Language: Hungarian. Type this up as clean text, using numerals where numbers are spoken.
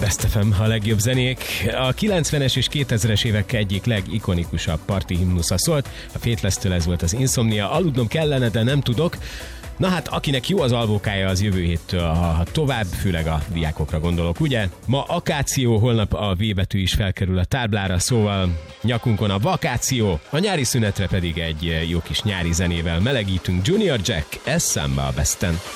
Best FM, a legjobb zenék. A 90-es és 2000-es évek egyik legikonikusabb parti himnusza szólt. A Faithless-től ez volt az Insomnia. Aludnom kellene, de nem tudok. Na hát, akinek jó az alvókája, az jövő héttől hallhat tovább, főleg a diákokra gondolok, ugye? Ma akáció, holnap a V betű is felkerül a táblára, szóval nyakunkon a vakáció, a nyári szünetre pedig egy jó kis nyári zenével melegítünk. Junior Jack, ez Samba a Besten.